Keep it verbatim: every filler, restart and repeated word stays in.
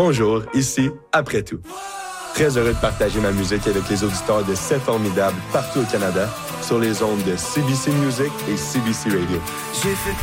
Bonjour, ici Après tout. Très heureux de partager ma musique avec les auditeurs de C'est Formidable partout au Canada sur les ondes de C B C Music et C B C Radio. J'ai fait